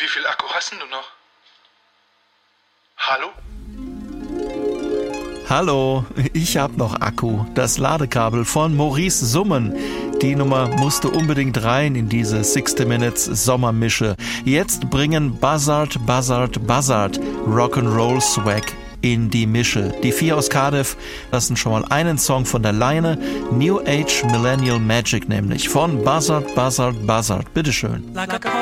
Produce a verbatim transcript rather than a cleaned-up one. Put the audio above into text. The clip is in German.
Wie viel Akku hast denn du noch? Hallo? Hallo, ich hab noch Akku. Das Ladekabel von Maurice Summen. Die Nummer musste unbedingt rein in diese sixty Minutes Sommermische. Jetzt bringen Buzzard, Buzzard, Buzzard Rock'n'Roll Swag in die Mische. Die vier aus Cardiff lassen schon mal einen Song von der Leine. New Age Millennial Magic nämlich. Von Buzzard, Buzzard, Buzzard. Bitteschön. Like a